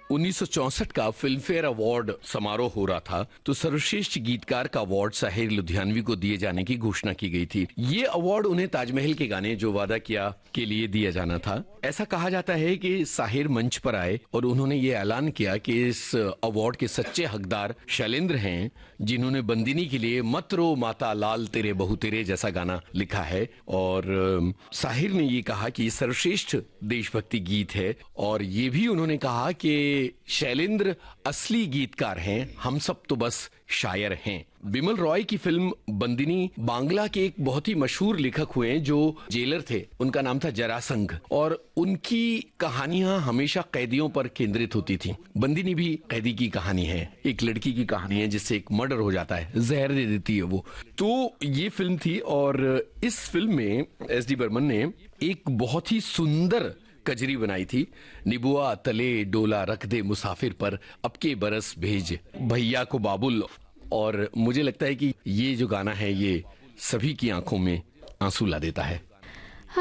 1964 का film fair award समारोह हो रहा था, तो सर्वश्रेष्ठ गीतकार का अवार्ड साहिर लुधियानवी को दिए जाने की घोषणा की गई थी। ये अवार्ड उन्हें ताजमहल के गाने जो वादा किया के लिए दिया जाना था। ऐसा कहा जाता है कि साहिर मंच पर आए और उन्होंने ये ऐलान किया कि इस अवार्ड के सच्चे हकदार शैलेंद्र हैं, जिन्होंने बंदिनी के लिए मत रो माता लाल तेरे बहु तेरे जैसा गाना लिखा है। और साहिर ने ये कहा कि सर्वश्रेष्ठ देशभक्ति गीत है, और ये भी उन्होंने कहा कि शैलेंद्र असली गीतकार हैं, हम सब तो बस शायर हैं। बिमल रॉय की फिल्म बंदिनी बांग्ला के एक बहुत ही मशहूर लेखक हुए जो जेलर थे, उनका नाम था जरासंघ, और उनकी कहानियां हमेशा कैदियों पर केंद्रित होती थी। बंदिनी भी कैदी की कहानी है, एक लड़की की कहानी है जिससे एक मर्डर हो जाता है, जहर दे देती है वो। तो ये फिल्म थी, और इस फिल्म में एस डी बर्मन ने एक बहुत ही सुंदर कजरी बनाई थी। निबुआ तले डोला रख दे मुसाफिर पर, अब के बरस भेज भैया को बाबुल। और मुझे लगता है कि ये जो गाना है ये सभी की आंखों में आंसू ला देता है।